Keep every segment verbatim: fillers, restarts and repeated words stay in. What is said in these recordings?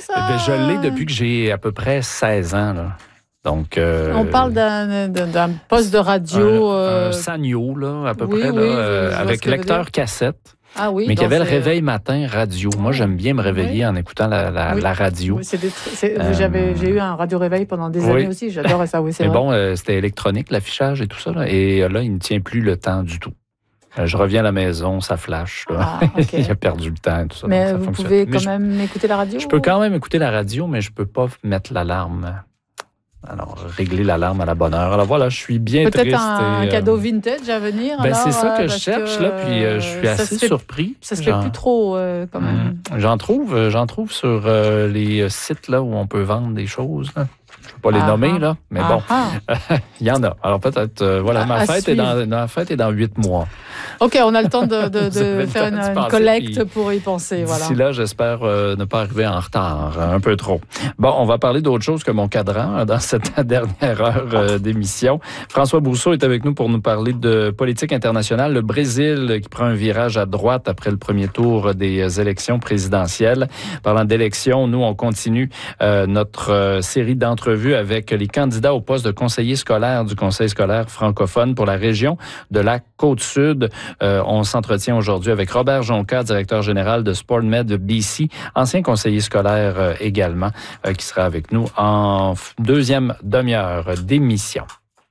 ça? Ben, je l'ai depuis que j'ai à peu près seize ans, là. Donc, euh, on parle d'un, d'un poste de radio. Un, euh... un Sanyo, là, à peu oui, près, oui, là, je, euh, je avec lecteur cassette. Ah oui, mais qui avait le c'est... réveil matin radio. Moi, j'aime bien me réveiller oui. en écoutant la, la, oui. la radio. Oui, c'est des, c'est, euh, j'avais, j'ai eu un radio-réveil pendant des oui. années aussi. J'adorais ça, oui, c'est mais vrai. bon, euh, c'était électronique, l'affichage et tout ça. Là, et là, il ne tient plus le temps du tout. Je reviens à la maison, ça flash. Là. Ah, okay. Il a perdu le temps et tout ça. Mais ça vous fonctionne. pouvez mais quand je, même écouter la radio? Je peux quand même écouter la radio, mais je ne peux pas mettre l'alarme. Alors, régler l'alarme à la bonne heure. Alors voilà, je suis bien Peut-être triste. un et, euh... cadeau vintage à venir. Ben, alors, c'est ça que euh, je cherche, que, là, puis euh, je suis assez fait, surpris. Ça se fait plus trop, euh, quand même. Mmh. J'en trouve, j'en trouve sur euh, les sites là, où on peut vendre des choses. Là. Je ne vais pas les ah nommer, ah. là, mais bon, il y en a. Alors peut-être, euh, voilà, ah, ma, fête est dans, ma fête est dans huit mois. OK, on a le temps de, de, de faire une, une collecte pour y penser. D'ici voilà. là, j'espère euh, ne pas arriver en retard, un peu trop. Bon, on va parler d'autre chose que mon cadran dans cette dernière heure euh, d'émission. François Brousseau est avec nous pour nous parler de politique internationale. Le Brésil qui prend un virage à droite après le premier tour des élections présidentielles. Parlant d'élections, nous, on continue euh, notre euh, série d'entrevues avec les candidats au poste de conseiller scolaire du Conseil scolaire francophone pour la région de la Côte-Sud. Euh, on s'entretient aujourd'hui avec Robert Jonca, directeur général de SportMed B C, ancien conseiller scolaire euh, également, euh, qui sera avec nous en deuxième demi-heure d'émission.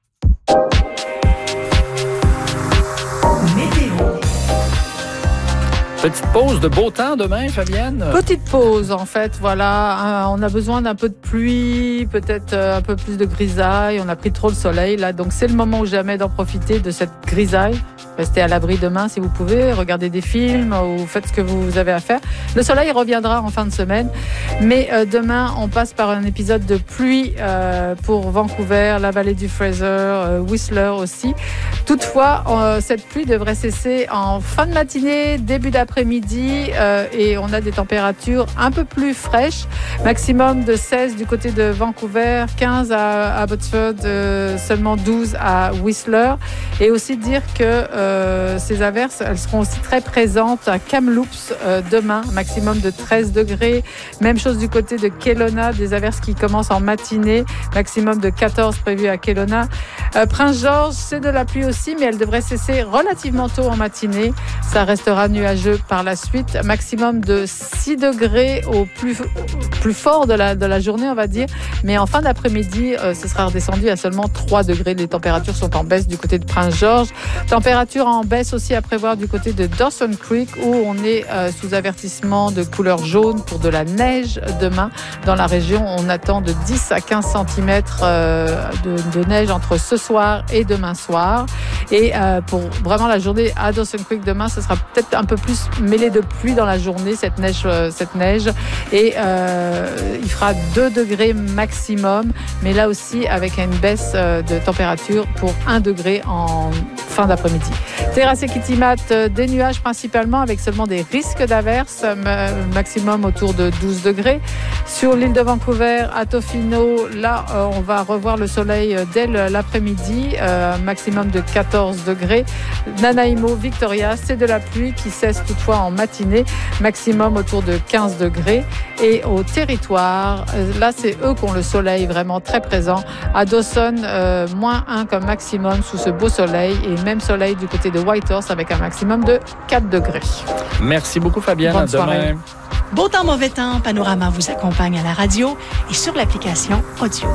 Petite pause de beau temps demain, Fabienne? Petite pause, en fait, voilà. On a besoin d'un peu de pluie, peut-être un peu plus de grisaille. On a pris trop le soleil, là. Donc, c'est le moment ou jamais d'en profiter de cette grisaille. Restez à l'abri demain si vous pouvez. Regardez des films ou faites ce que vous avez à faire. Le soleil reviendra en fin de semaine. Mais euh, demain, on passe par un épisode de pluie euh, pour Vancouver, la vallée du Fraser, euh, Whistler aussi. Toutefois, euh, cette pluie devrait cesser en fin de matinée, début d'après après-midi euh, et on a des températures un peu plus fraîches, maximum de seize du côté de Vancouver, quinze à, à Abbotsford, euh, seulement douze à Whistler. Et aussi dire que euh, ces averses, elles seront aussi très présentes à Kamloops euh, demain, maximum de treize degrés. Même chose du côté de Kelowna, des averses qui commencent en matinée, maximum de quatorze prévu à Kelowna. Euh, Prince-Georges, c'est de la pluie aussi, mais elle devrait cesser relativement tôt en matinée. Ça restera nuageux par la suite, maximum de six degrés au plus, plus fort de la, de la journée, on va dire. Mais en fin d'après-midi, euh, ce sera redescendu à seulement trois degrés. Les températures sont en baisse du côté de Prince-Georges. Température en baisse aussi à prévoir du côté de Dawson Creek, où on est euh, sous avertissement de couleur jaune pour de la neige demain. Dans la région, on attend de dix à quinze centimètres euh, de, de neige entre ce soir et demain soir. Et euh, pour vraiment la journée à Dawson Creek demain, ce sera peut-être un peu plus mêlé de pluie dans la journée, cette neige, cette neige. Et euh, il fera deux degrés maximum, mais là aussi avec une baisse de température pour un degré en fin d'après-midi. Terrasse et Kitimat, des nuages principalement avec seulement des risques d'averses, maximum autour de douze degrés. Sur l'île de Vancouver, à Tofino, là on va revoir le soleil dès l'après-midi, euh, maximum de quatorze degrés. Nanaimo, Victoria, c'est de la pluie qui cesse toutefois en matinée, maximum autour de quinze degrés. Et au territoire, là c'est eux qui ont le soleil vraiment très présent. À Dawson, euh, moins un comme maximum sous ce beau soleil, et même soleil du côté de Whitehorse avec un maximum de quatre degrés. Merci beaucoup Fabienne, Bonne à demain. Soirée. Beau temps, mauvais temps, Panorama vous accompagne à la radio et sur l'application audio.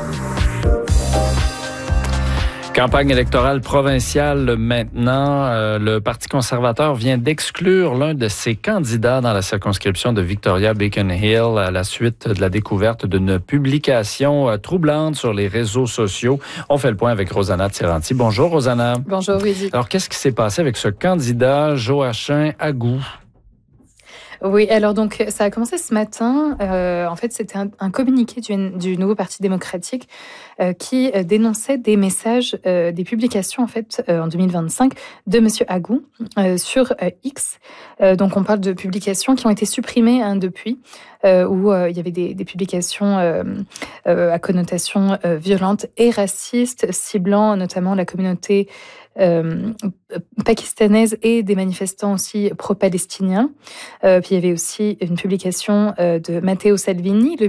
Campagne électorale provinciale maintenant. Euh, le Parti conservateur vient d'exclure l'un de ses candidats dans la circonscription de Victoria-Beacon Hill à la suite de la découverte d'une publication euh, troublante sur les réseaux sociaux. On fait le point avec Rosanna Tiranti. Bonjour Rosanna. Bonjour Rudy. Alors qu'est-ce qui s'est passé avec ce candidat Joachim Agou? Oui, alors donc ça a commencé ce matin. Euh, en fait, c'était un, un communiqué du, du nouveau Parti démocratique euh, qui euh, dénonçait des messages, euh, des publications en fait euh, en deux mille vingt-cinq de Monsieur Agou euh, sur euh, X. Euh, donc on parle de publications qui ont été supprimées hein, depuis, euh, où euh, il y avait des, des publications euh, euh, à connotation euh, violente et raciste, ciblant notamment la communauté Euh, pakistanaise et des manifestants aussi pro-palestiniens. Euh, puis il y avait aussi une publication euh, de Matteo Salvini, le